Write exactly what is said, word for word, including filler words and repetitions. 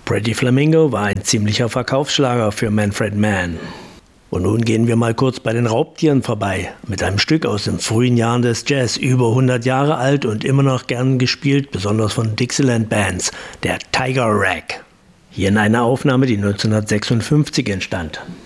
Pretty Flamingo war ein ziemlicher Verkaufsschlager für Manfred Mann. Und nun gehen wir mal kurz bei den Raubtieren vorbei, mit einem Stück aus den frühen Jahren des Jazz, über hundert Jahre alt und immer noch gern gespielt, besonders von Dixieland Bands, der Tiger Rag. Hier in einer Aufnahme, die neunzehnhundertsechsundfünfzig entstand.